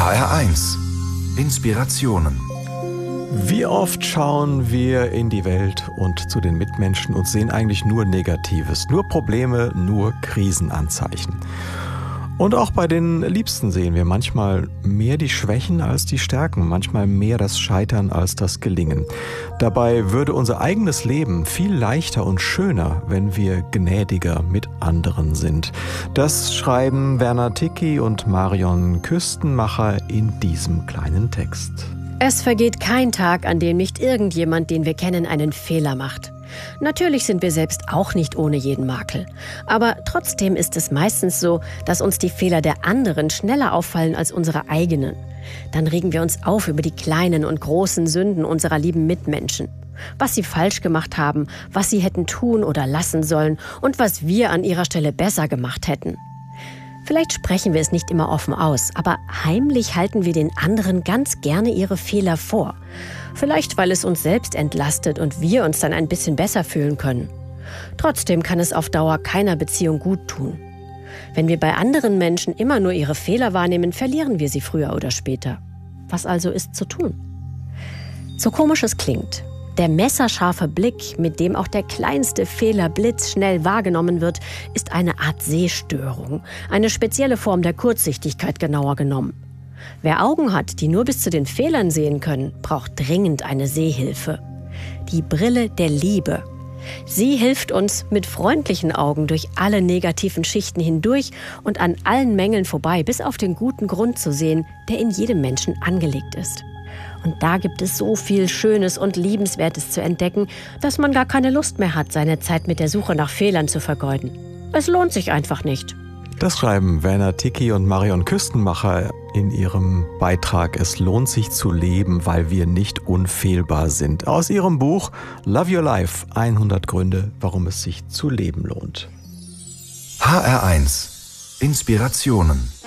HR1 Inspirationen. Wie oft schauen wir in die Welt und zu den Mitmenschen und sehen eigentlich nur Negatives, nur Probleme, nur Krisenanzeichen. Und auch bei den Liebsten sehen wir manchmal mehr die Schwächen als die Stärken, manchmal mehr das Scheitern als das Gelingen. Dabei würde unser eigenes Leben viel leichter und schöner, wenn wir gnädiger mit anderen sind. Das schreiben Werner Ticki und Marion Küstenmacher in diesem kleinen Text. Es vergeht kein Tag, an dem nicht irgendjemand, den wir kennen, einen Fehler macht. Natürlich sind wir selbst auch nicht ohne jeden Makel. Aber trotzdem ist es meistens so, dass uns die Fehler der anderen schneller auffallen als unsere eigenen. Dann regen wir uns auf über die kleinen und großen Sünden unserer lieben Mitmenschen. Was sie falsch gemacht haben, was sie hätten tun oder lassen sollen und was wir an ihrer Stelle besser gemacht hätten. Vielleicht sprechen wir es nicht immer offen aus, aber heimlich halten wir den anderen ganz gerne ihre Fehler vor. Vielleicht, weil es uns selbst entlastet und wir uns dann ein bisschen besser fühlen können. Trotzdem kann es auf Dauer keiner Beziehung gut tun. Wenn wir bei anderen Menschen immer nur ihre Fehler wahrnehmen, verlieren wir sie früher oder später. Was also ist zu tun? So komisch es klingt. Der messerscharfe Blick, mit dem auch der kleinste Fehler blitzschnell wahrgenommen wird, ist eine Art Sehstörung, eine spezielle Form der Kurzsichtigkeit genauer genommen. Wer Augen hat, die nur bis zu den Fehlern sehen können, braucht dringend eine Sehhilfe. Die Brille der Liebe. Sie hilft uns mit freundlichen Augen durch alle negativen Schichten hindurch und an allen Mängeln vorbei, bis auf den guten Grund zu sehen, der in jedem Menschen angelegt ist. Und da gibt es so viel Schönes und Liebenswertes zu entdecken, dass man gar keine Lust mehr hat, seine Zeit mit der Suche nach Fehlern zu vergeuden. Es lohnt sich einfach nicht. Das schreiben Werner Ticki und Marion Küstenmacher in ihrem Beitrag Es lohnt sich zu leben, weil wir nicht unfehlbar sind. Aus ihrem Buch Love Your Life, 100 Gründe, warum es sich zu leben lohnt. HR1 Inspirationen.